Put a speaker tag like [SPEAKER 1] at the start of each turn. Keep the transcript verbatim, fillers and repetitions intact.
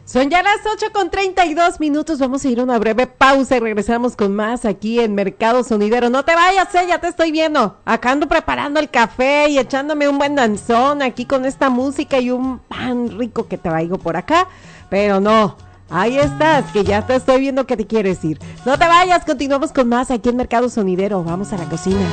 [SPEAKER 1] Son ya las ocho con treinta y dos minutos, vamos a ir a una breve pausa y regresamos con más aquí en Mercado Sonidero. No te vayas, eh, ya te estoy viendo. Acá ando preparando el café y echándome un buen danzón aquí con esta música y un pan rico que te traigo por acá, pero no, ahí estás, que ya te estoy viendo que te quieres ir. No te vayas, continuamos con más aquí en Mercado Sonidero, vamos a la cocina.